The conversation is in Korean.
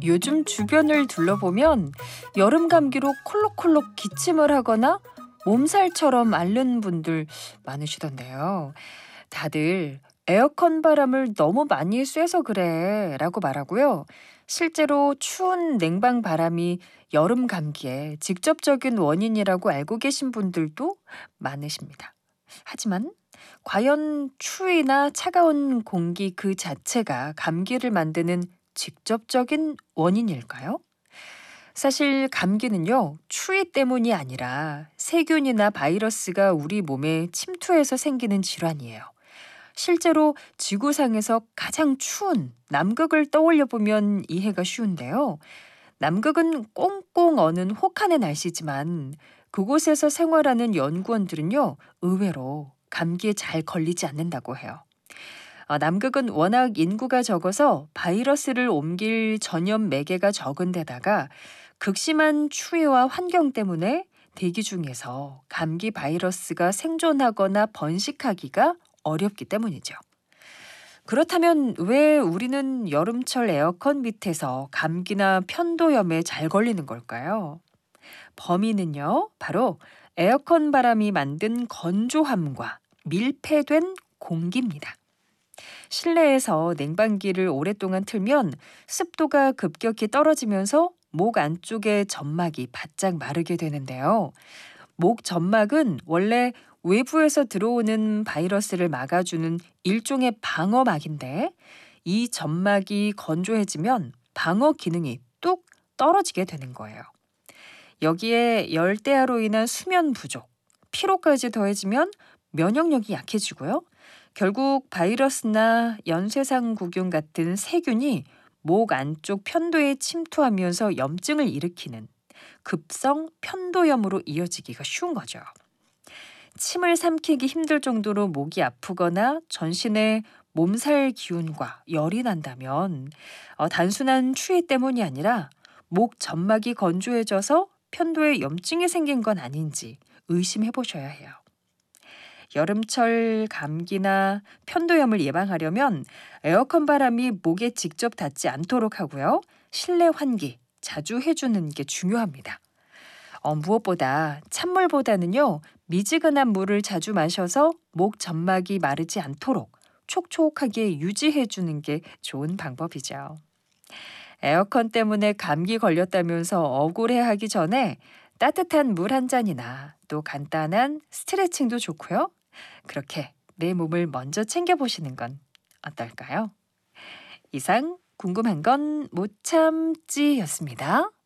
요즘 주변을 둘러보면 여름 감기로 콜록콜록 기침을 하거나 몸살처럼 앓는 분들 많으시던데요. 다들 에어컨 바람을 너무 많이 쐬서 그래 라고 말하고요. 실제로 추운 냉방 바람이 여름 감기의 직접적인 원인이라고 알고 계신 분들도 많으십니다. 하지만 과연 추위나 차가운 공기 그 자체가 감기를 만드는 직접적인 원인일까요? 사실 감기는요, 추위 때문이 아니라 세균이나 바이러스가 우리 몸에 침투해서 생기는 질환이에요. 실제로 지구상에서 가장 추운 남극을 떠올려 보면 이해가 쉬운데요. 남극은 꽁꽁 어는 혹한의 날씨지만 그곳에서 생활하는 연구원들은요, 의외로 감기에 잘 걸리지 않는다고 해요. 남극은 워낙 인구가 적어서 바이러스를 옮길 전염 매개가 적은 데다가 극심한 추위와 환경 때문에 대기 중에서 감기 바이러스가 생존하거나 번식하기가 어렵기 때문이죠. 그렇다면 왜 우리는 여름철 에어컨 밑에서 감기나 편도염에 잘 걸리는 걸까요? 범인은요, 바로 에어컨 바람이 만든 건조함과 밀폐된 공기입니다. 실내에서 냉방기를 오랫동안 틀면 습도가 급격히 떨어지면서 목 안쪽의 점막이 바짝 마르게 되는데요. 목 점막은 원래 외부에서 들어오는 바이러스를 막아주는 일종의 방어막인데 이 점막이 건조해지면 방어 기능이 뚝 떨어지게 되는 거예요. 여기에 열대야로 인한 수면 부족, 피로까지 더해지면 면역력이 약해지고요. 결국 바이러스나 연쇄상구균 같은 세균이 목 안쪽 편도에 침투하면서 염증을 일으키는 급성 편도염으로 이어지기가 쉬운 거죠. 침을 삼키기 힘들 정도로 목이 아프거나 전신에 몸살 기운과 열이 난다면 단순한 추위 때문이 아니라 목 점막이 건조해져서 편도에 염증이 생긴 건 아닌지 의심해 보셔야 해요. 여름철 감기나 편도염을 예방하려면 에어컨 바람이 목에 직접 닿지 않도록 하고요. 실내 환기 자주 해주는 게 중요합니다. 무엇보다 찬물보다는요. 미지근한 물을 자주 마셔서 목 점막이 마르지 않도록 촉촉하게 유지해주는 게 좋은 방법이죠. 에어컨 때문에 감기 걸렸다면서 억울해하기 전에 따뜻한 물 한 잔이나 또 간단한 스트레칭도 좋고요. 그렇게 내 몸을 먼저 챙겨보시는 건 어떨까요? 이상 궁금한 건 못 참지였습니다.